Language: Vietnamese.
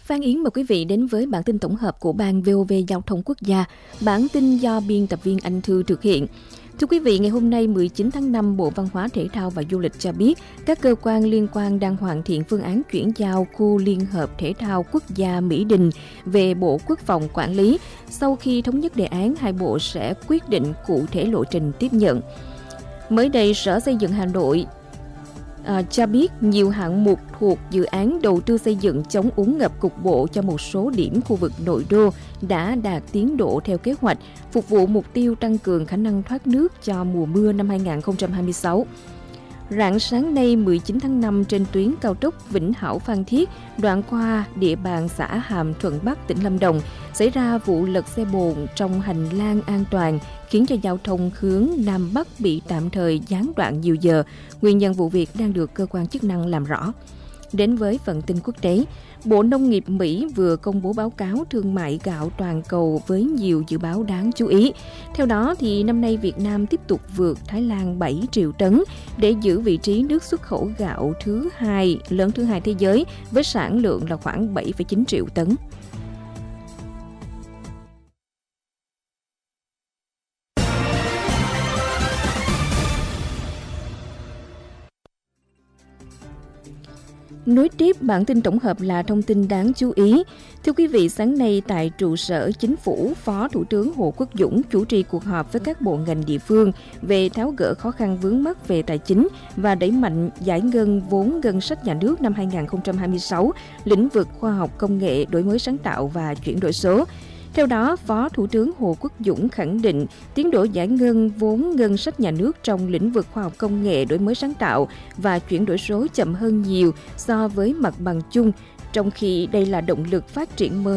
Phan Yến mời quý vị đến với bản tin tổng hợp của Ban VOV Giao thông Quốc gia. Bản tin do biên tập viên Anh Thư thực hiện. Thưa quý vị, ngày hôm nay 19 tháng 5, Bộ Văn hóa Thể thao và Du lịch cho biết các cơ quan liên quan đang hoàn thiện phương án chuyển giao khu Liên hợp Thể thao Quốc gia Mỹ Đình về Bộ Quốc phòng quản lý. Sau khi thống nhất đề án, hai bộ sẽ quyết định cụ thể lộ trình tiếp nhận. Mới đây, Sở Xây dựng Hà Nội cho biết nhiều hạng mục thuộc dự án đầu tư xây dựng chống úng ngập cục bộ cho một số điểm khu vực nội đô đã đạt tiến độ theo kế hoạch, phục vụ mục tiêu tăng cường khả năng thoát nước cho mùa mưa năm 2026. Rạng sáng nay 19 tháng 5 trên tuyến cao tốc Vĩnh Hảo - Phan Thiết, đoạn qua địa bàn xã Hàm Thuận Bắc, tỉnh Lâm Đồng, xảy ra vụ lật xe bồn trong hành lang an toàn, khiến cho giao thông hướng Nam Bắc bị tạm thời gián đoạn nhiều giờ. Nguyên nhân vụ việc đang được cơ quan chức năng làm rõ. Đến với phần tin quốc tế, Bộ Nông nghiệp Mỹ vừa công bố báo cáo thương mại gạo toàn cầu với nhiều dự báo đáng chú ý. Theo đó, thì năm nay Việt Nam tiếp tục vượt Thái Lan 7 triệu tấn để giữ vị trí nước xuất khẩu gạo lớn thứ hai thế giới với sản lượng là khoảng 7,9 triệu tấn. Nối tiếp bản tin tổng hợp là thông tin đáng chú ý. Thưa quý vị, sáng nay tại trụ sở Chính phủ, Phó Thủ tướng Hồ Quốc Dũng chủ trì cuộc họp với các bộ ngành địa phương về tháo gỡ khó khăn vướng mắc về tài chính và đẩy mạnh giải ngân vốn ngân sách nhà nước năm 2026, lĩnh vực khoa học công nghệ, đổi mới sáng tạo và chuyển đổi số. Theo đó, Phó Thủ tướng Hồ Quốc Dũng khẳng định tiến độ giải ngân vốn ngân sách nhà nước trong lĩnh vực khoa học công nghệ, đổi mới sáng tạo và chuyển đổi số chậm hơn nhiều so với mặt bằng chung, trong khi đây là động lực phát triển mới